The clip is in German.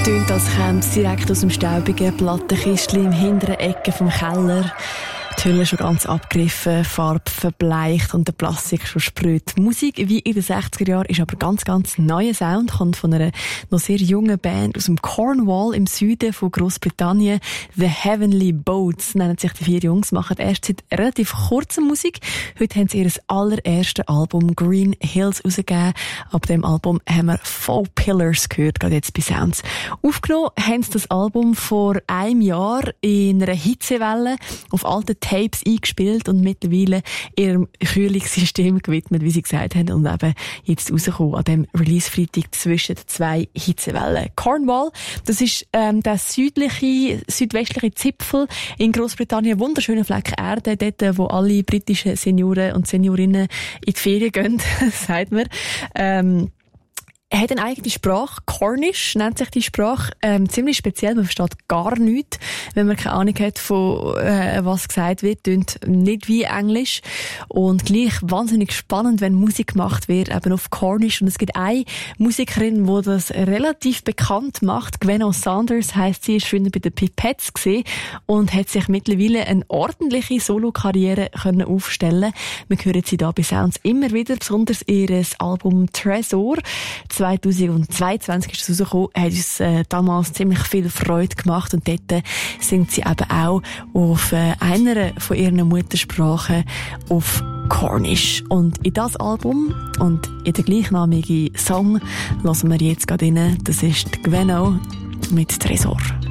Tönt, als käme es direkt aus dem staubigen Plattenkistchen im hinteren Ecke vom Keller. Die Hülle schon ganz abgegriffen, Farbe verbleicht und der Plastik schon sprüht. Musik wie in den 60er Jahren ist aber ganz neuer Sound, kommt von einer noch sehr jungen Band aus dem Cornwall im Süden von Großbritannien. The Heavenly Boats nennen sich die 4 Jungs, machen erst seit relativ kurzer Musik. Heute haben sie ihr allererstes Album Green Hills rausgegeben. Ab dem Album haben wir 4 Pillars gehört, gerade jetzt bei Sounds. Aufgenommen haben sie das Album vor einem Jahr in einer Hitzewelle auf alten Tapes eingespielt und mittlerweile ihrem Kühlungssystem gewidmet, wie sie gesagt haben, und eben jetzt rausgekommen an dem Release-Freitag zwischen 2 Hitzewellen. Cornwall, das ist der südwestliche Zipfel in Großbritannien, wunderschöner Fleck Erde, dort, wo alle britischen Senioren und Seniorinnen in die Ferien gehen, sagt man. Er hat eine eigene Sprache, Cornish nennt sich die Sprache, ziemlich speziell, man versteht gar nichts, wenn man keine Ahnung hat von was gesagt wird, tönt nicht wie Englisch und gleich wahnsinnig spannend, wenn Musik gemacht wird, eben auf Cornish, und es gibt eine Musikerin, die das relativ bekannt macht, Gwen Saunders heisst sie, ist früher bei den Pipettes gewesen und hat sich mittlerweile eine ordentliche Solo-Karriere können aufstellen. Wir hören sie da bei Sounds immer wieder, besonders ihr Album Tresor 2022 ist es rausgekommen, hat uns damals ziemlich viel Freude gemacht und dort singt sie eben auch auf einer von ihren Muttersprachen auf Cornish. Und in das Album und in den gleichnamigen Song hören wir jetzt gerade rein, das ist Gweno mit Tresor.